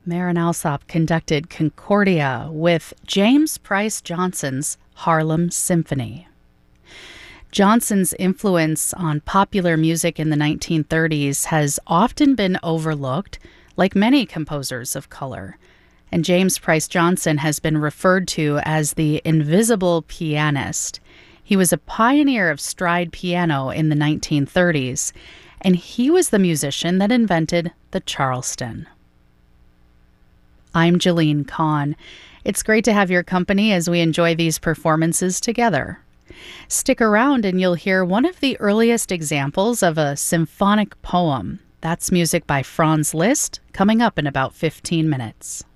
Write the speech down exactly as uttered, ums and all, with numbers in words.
Marin Alsop conducted Concordia with James Price Johnson's Harlem Symphony. Johnson's influence on popular music in the nineteen thirties has often been overlooked, like many composers of color, and James Price Johnson has been referred to as the invisible pianist. He was a pioneer of stride piano in the nineteen thirties, and he was the musician that invented the Charleston. I'm Jeline Kahn. It's great to have your company as we enjoy these performances together. Stick around and you'll hear one of the earliest examples of a symphonic poem. That's music by Franz Liszt, coming up in about fifteen minutes.